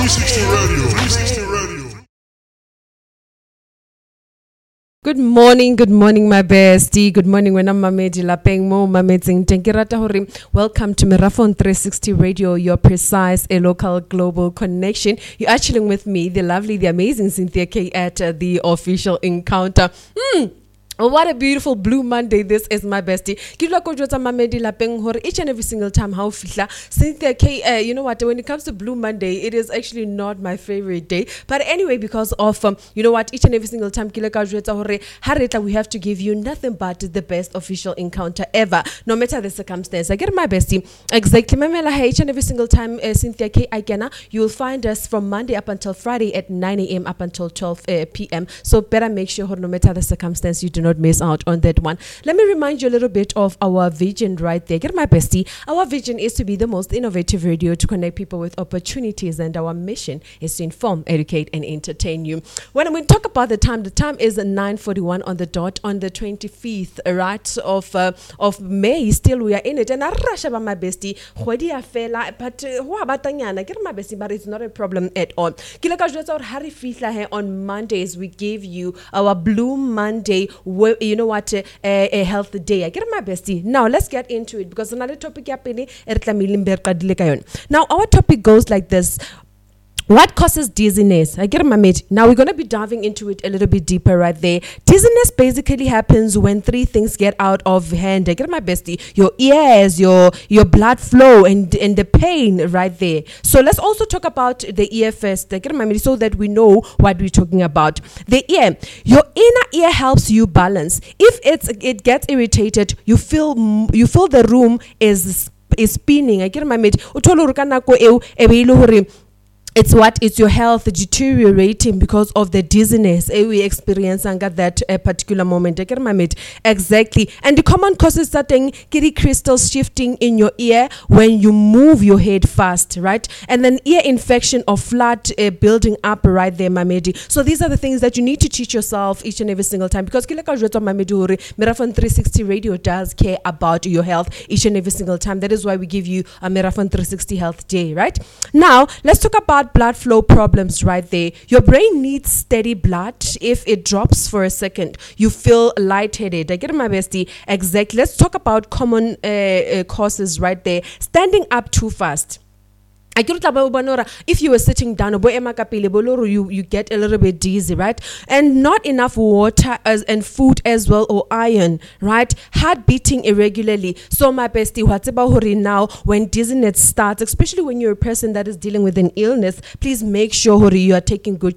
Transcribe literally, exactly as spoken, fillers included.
sixty Radio. three sixty Radio. Good morning, good morning, my bestie. Good morning, when I'm Mamedi Lapeng Mo Mamedzing Tenkirata Hori. Welcome to Mirafon three sixty Radio, your precise, a local global connection. You're actually with me, the lovely, the amazing Cynthia K at uh, the official encounter. Hmm. Oh, what a beautiful blue Monday this is, my bestie. Each and every single time how fitla Cynthia K, uh, you know what, when it comes to blue Monday, it is actually not my favorite day. But anyway, because of um, you know what, each and every single time we have to give you nothing but the best official encounter ever, no matter the circumstance. I get my bestie. Exactly. Each and every single time uh, Cynthia K Aikena, you will find us from Monday up until Friday at nine a.m. up until twelve p.m. So better make sure no matter the circumstance you do not miss out on that one. Let me remind you a little bit of our vision right there. Get my bestie. Our vision is to be the most innovative radio to connect people with opportunities, and our mission is to inform, educate, and entertain you. When we talk about the time, the time is nine forty-one on the dot on the twenty-fifth, right, of uh, of May. Still we are in it, and I rush about my bestie. But who about Tanyana? Get my bestie, but it's not a problem at all. On Mondays we give you our Blue Monday. You know what, uh, a health day. I get my bestie. Now let's get into it, because another topic. Now our topic goes like this. What causes dizziness? I get my mate. Now we're going to be diving into it a little bit deeper right there. Dizziness basically happens when three things get out of hand. I get my bestie. Your ears, your your blood flow, and and the pain right there. So let's also talk about the ear first. I get my mate, so that we know what we're talking about. The ear. Your inner ear helps you balance. If it's it gets irritated, you feel you feel the room is is spinning. I get my mate. It's what? It's your health deteriorating because of the dizziness eh, we experience at that uh, particular moment. I get my mate. Exactly. And the common causes starting kitty crystals shifting in your ear when you move your head fast, right? And then ear infection or flood uh, building up right there, my mate. So these are the things that you need to teach yourself each and every single time, because Mirafon three sixty Radio does care about your health each and every single time. That is why we give you a Mirafon three sixty Health Day, right? Now, let's talk about blood flow problems right there. Your brain needs steady blood. If it drops for a second, you feel lightheaded. I get my bestie. Exactly. Let's talk about common uh, uh, causes right there. Standing up too fast. If you were sitting down, you, you get a little bit dizzy, right? And not enough water as, and food as well, or iron, right? Heart beating irregularly. So my bestie, what's about hurry now when dizziness starts, especially when you're a person that is dealing with an illness, please make sure hurry, you are taking good